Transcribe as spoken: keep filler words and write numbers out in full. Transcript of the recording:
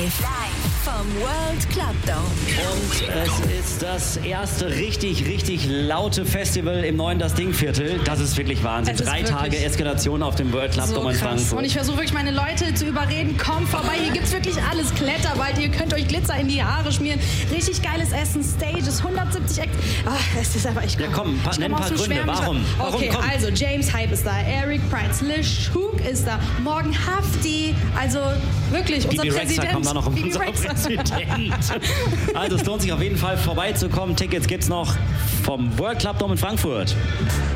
Live vom World Club Dome. Und es ist das erste richtig, richtig laute Festival im neuen Das Ding-Viertel. Das ist wirklich Wahnsinn. Drei Tage Eskalation auf dem World Club Dome in Frankfurt. Und ich versuche wirklich meine Leute zu überreden, kommt vorbei, hier gibt's wirklich alles. Kletterwald, ihr könnt euch Glitzer in die Haare schmieren. Richtig geiles Essen, Stages, hundertsiebzig Acts. Ach, es ist aber, ich komm, Ja komm, pa- ich nenn komm ein paar aus dem Gründe. Schwärmen. Warum? Warum? Okay, Komm. also James Hype ist da, Eric Price, Lish Hook ist da, Morgan Hafti, also wirklich, unser Bibi Rexha Präsident. kommt da noch, Bibi unser Rexha. Präsident. Also es lohnt sich auf jeden Fall vorbeizukommen. Tickets gibt's noch vom World Club Dome in Frankfurt.